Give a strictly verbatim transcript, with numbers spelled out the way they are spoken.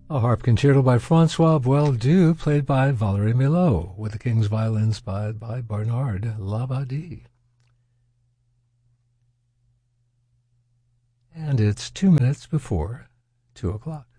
A harp concerto by Francois Boieldieu, played by Valérie Milhaud, with the King's violins by, by Bernard Labadie. And it's two minutes before two o'clock.